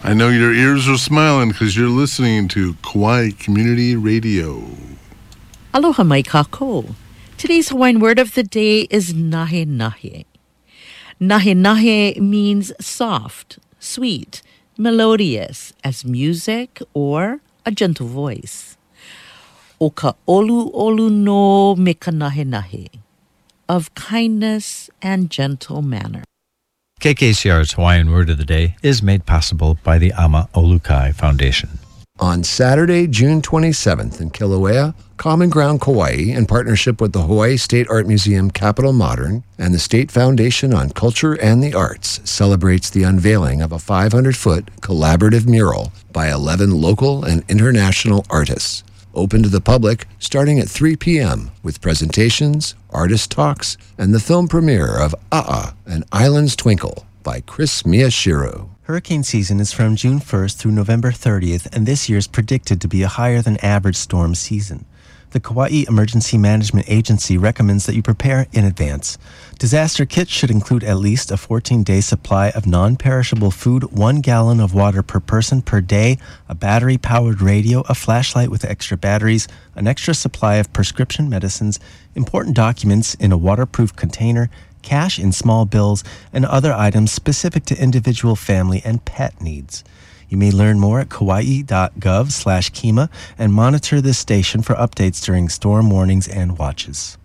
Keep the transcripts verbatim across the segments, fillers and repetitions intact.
I know your ears are smiling because you're listening to Kauai Community Radio. Aloha mai kako. Today's Hawaiian word of the day is nahe nahe. Nahe nahe means soft, sweet, melodious as music or a gentle voice. O ka olu olu no me ka nahe nahe, of kindness and gentle manner. K K C R's Hawaiian Word of the Day is made possible by the Ama Olukai Foundation. On Saturday, June twenty-seventh in Kilauea, Common Ground Kauai, in partnership with the Hawaii State Art Museum Capitol Modern and the State Foundation on Culture and the Arts, celebrates the unveiling of a five hundred foot collaborative mural by eleven local and international artists. Open to the public starting at three p.m. with presentations, artist talks, and the film premiere of A'a, An Island's Twinkle by Chris Miyashiro. Hurricane season is from June first through November thirtieth, and this year is predicted to be a higher than average storm season. The Kauai Emergency Management Agency recommends that you prepare in advance. Disaster kits should include at least a fourteen-day supply of non-perishable food, one gallon of water per person per day, a battery-powered radio, a flashlight with extra batteries, an extra supply of prescription medicines, important documents in a waterproof container, cash in small bills, and other items specific to individual family and pet needs. You may learn more at kauai.gov slash Kima and monitor this station for updates during storm warnings and watches.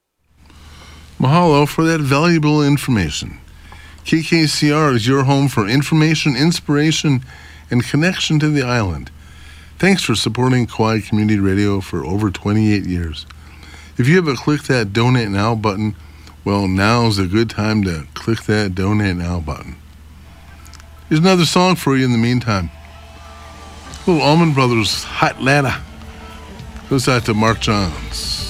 Mahalo for that valuable information. K K C R is your home for information, inspiration, and connection to the island. Thanks for supporting Kauai Community Radio for over twenty-eight years. If you haven't clicked that Donate Now button, well, now's a good time to click that Donate Now button. Here's another song for you in the meantime. Little Allman Brothers, Hot Ladder. Goes out to Mark Johns.